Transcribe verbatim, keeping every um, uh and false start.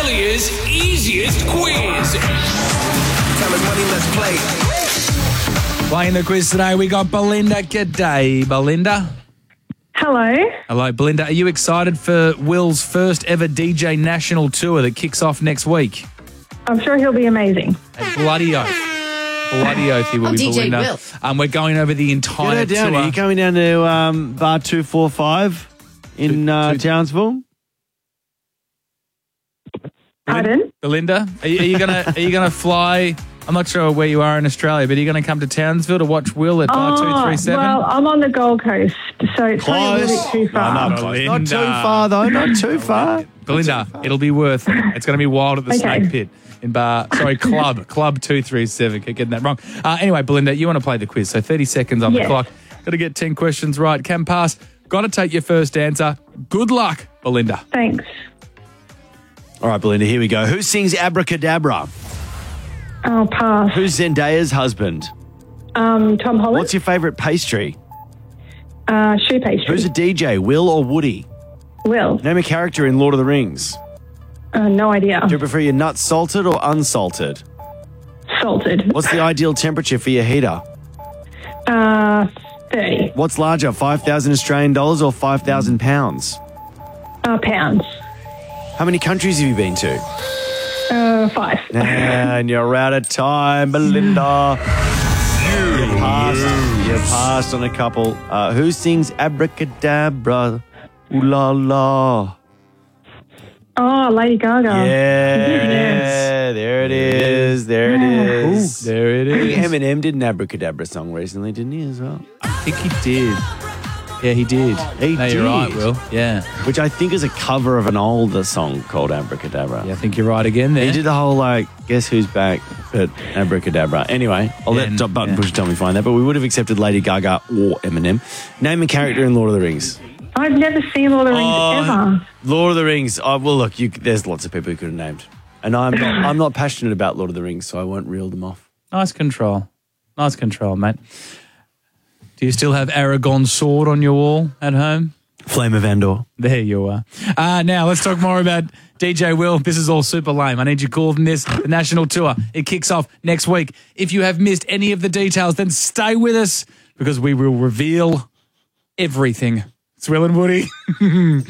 Australia's easiest quiz. Time is money, let's play. Playing the quiz today, we got Belinda. G'day, Belinda. Hello. Hello, Belinda. Are you excited for Will's first ever D J national tour that kicks off next week? I'm sure he'll be amazing. A bloody oath. Bloody oath he will Oh, be, D J Belinda. Will. Um, we're going over the entire Get her down. tour. Are you coming down to um, bar two four five in uh, Two- two- Townsville? Pardon? Belinda, are you, are you gonna are you gonna fly? I'm not sure where you are in Australia, but are you going to come to Townsville to watch Will at bar two three seven? well, I'm on the Gold Coast, so it's probably a little bit too far. No, not close. Not too far, though. Not too far. Belinda, it'll be worth it. It's going to be wild at the Okay. Snake Pit in bar, sorry, Club, Club two three seven. Keep getting that wrong. Uh, anyway, Belinda, you want to play the quiz, so thirty seconds on the Yes. clock. Got to get ten questions right. Can pass. Got to take your first answer. Good luck, Belinda. Thanks. All right, Belinda, here we go. Who sings Abracadabra? I'll pass. Who's Zendaya's husband? Um, Tom Holland. What's your favourite pastry? uh, shoe pastry? Who's a D J, Will or Woody? Will. Name a character in Lord of the Rings. Uh, no idea. Do you prefer your nuts salted or unsalted? Salted. What's the ideal temperature for your heater? Uh, thirty. What's larger, five thousand Australian dollars or five thousand pounds? Uh, pounds. How many countries have you been to? Uh, five. And you're out of time, Belinda. You passed. You passed on a couple. Uh, who sings Abracadabra? Ooh la la. Oh, Lady Gaga. Yeah, Yes. there it is. There it is. There it I think is. Eminem did an Abracadabra song recently, didn't he, as well? I think he did. Yeah, he did. He no, you're right, did. Will. Yeah. Which I think is a cover of an older song called Abracadabra. Yeah, I think you're right again there. He did the whole, like, guess who's back, but Abracadabra. Anyway, I'll Yeah, let Top Button yeah. Pusher tell me find that, but we would have accepted Lady Gaga or Eminem. Name a character in Lord of the Rings. I've never seen Lord of the Rings Oh, ever. Lord of the Rings. Oh, well, look, you, there's lots of people who could have named. And I'm not, I'm not passionate about Lord of the Rings, so I won't reel them off. Nice control. Nice control, mate. Do you still have Aragorn's sword on your wall at home? Flame of Andor. There you are. Uh, now, let's talk more about D J Will. This is all super lame. I need you cooler than this. The national tour, it kicks off next week. If you have missed any of the details, then stay with us because we will reveal everything. It's Will and Woody.